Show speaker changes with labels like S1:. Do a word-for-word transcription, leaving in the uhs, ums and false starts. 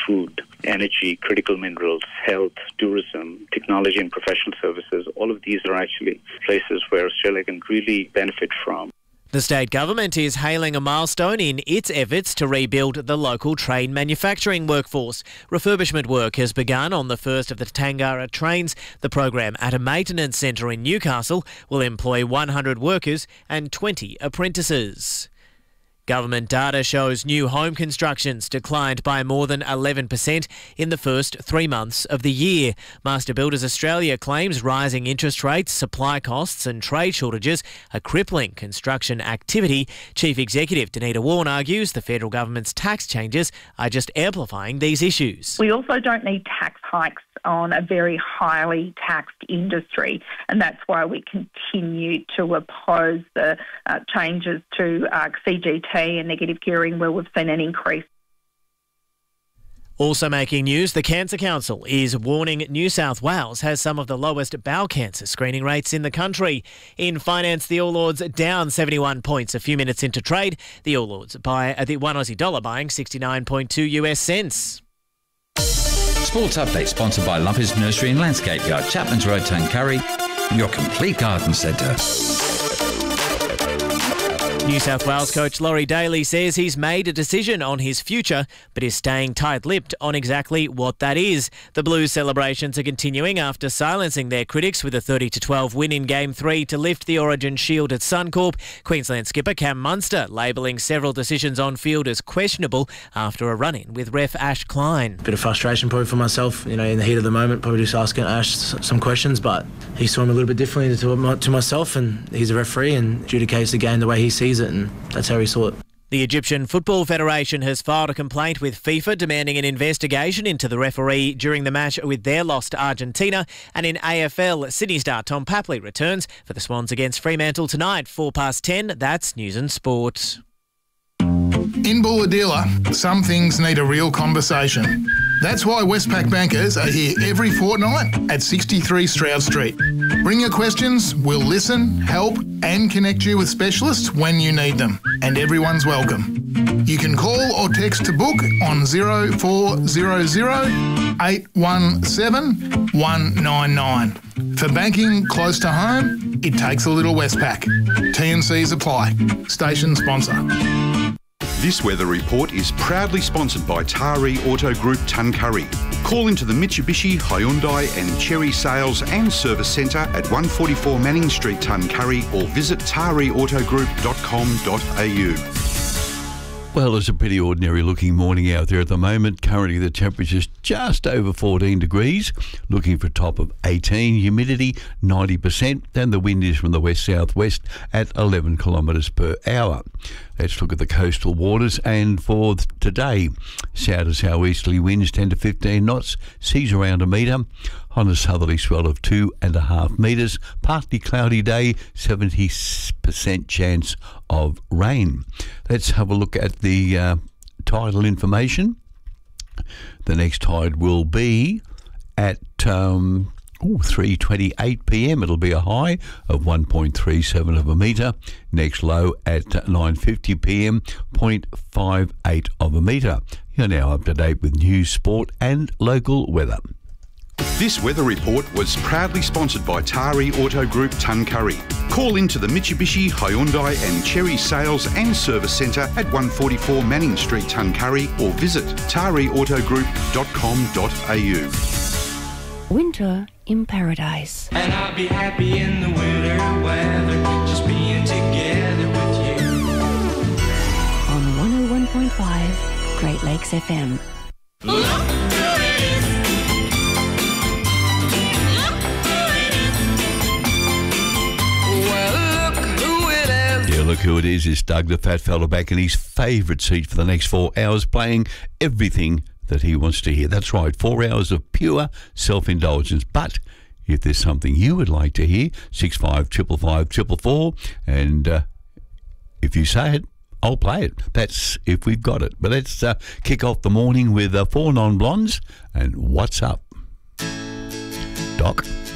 S1: food, energy, critical minerals, health, tourism, technology and professional services. All of these are actually places where Australia can really benefit from.
S2: The state government is hailing a milestone in its efforts to rebuild the local train manufacturing workforce. Refurbishment work has begun on the first of the Tangara trains. The program at a maintenance centre in Newcastle will employ one hundred workers and twenty apprentices. Government data shows new home constructions declined by more than eleven percent in the first three months of the year. Master Builders Australia claims rising interest rates, supply costs and trade shortages are crippling construction activity. Chief Executive Danita Warren argues the federal government's tax changes are just amplifying these issues.
S3: We also don't need tax hikes on a very highly taxed industry, and that's why we continue to oppose the uh, changes to uh, C G T and negative gearing where we've seen an increase.
S2: Also making news, the Cancer Council is warning New South Wales has some of the lowest bowel cancer screening rates in the country. In finance, the All Ords down seventy-one points a few minutes into trade. The All Ords buy uh, the one Aussie dollar buying sixty-nine point two US cents.
S4: Sports Update sponsored by Lumpers Nursery and Landscape Yard, Chapman's Road, Tuncurry, your complete garden centre.
S2: New South Wales coach Laurie Daly says he's made a decision on his future, but is staying tight-lipped on exactly what that is. The Blues celebrations are continuing after silencing their critics with a thirty to twelve win in Game three to lift the Origin Shield at Suncorp. Queensland skipper Cam Munster labelling several decisions on field as questionable after a run-in with ref Ash Klein.
S5: Bit of frustration probably for myself, you know, in the heat of the moment, probably just asking Ash some questions, but he saw him a little bit differently to, to myself, and he's a referee and adjudicates the game the way he sees it, and that's how he saw it.
S2: The Egyptian Football Federation has filed a complaint with FIFA demanding an investigation into the referee during the match with their loss to Argentina. And in A F L, Sydney star Tom Papley returns for the Swans against Fremantle tonight, four past ten. That's News and Sport.
S6: In Bulahdelah, some things need a real conversation. That's why Westpac bankers are here every fortnight at sixty-three Stroud Street. Bring your questions, we'll listen, help and connect you with specialists when you need them. And everyone's welcome. You can call or text to book on zero four zero zero, eight one seven, one nine nine. For banking close to home, it takes a little Westpac. T and Cs apply. Station sponsor.
S7: This weather report is proudly sponsored by Taree Auto Group Tuncurry. Call into the Mitsubishi, Hyundai and Chery Sales and Service Centre at one forty-four Manning Street, Tuncurry, or visit taree auto group dot com dot a u.
S8: Well, it's a pretty ordinary looking morning out there at the moment. Currently the temperature's just over fourteen degrees, looking for a top of eighteen, humidity ninety percent, and the wind is from the west-southwest at eleven kilometres per hour. Let's look at the coastal waters, and for today, south to southeasterly winds ten to fifteen knots, seas around a metre, on a southerly swell of two and a half metres, partly cloudy day, seventy percent chance of rain. Let's have a look at the uh, tidal information. The next tide will be at um, ooh, three twenty-eight p m. It'll be a high of one point three seven of a metre. Next low at nine fifty p m, zero point five eight of a metre. You're now up to date with news, sport and local weather.
S7: This weather report was proudly sponsored by Taree Auto Group Tuncurry. Call into the Mitsubishi, Hyundai and Chery Sales and Service Centre at one forty-four Manning Street, Tuncurry, or visit taree auto group dot com dot a u.
S9: Winter in Paradise.
S10: And I'll be happy in the winter weather, just being together with you.
S9: On one oh one point five Great Lakes F M.
S10: Look who it is.
S8: Look who it is. It's Doug, the fat fella, back in his favourite seat for the next four hours, playing everything that he wants to hear. That's right, four hours of pure self-indulgence. But if there's something you would like to hear, six five five five five four four, and uh, if you say it, I'll play it. That's if we've got it. But let's uh, kick off the morning with uh, Four Non-Blondes and What's Up. Doc?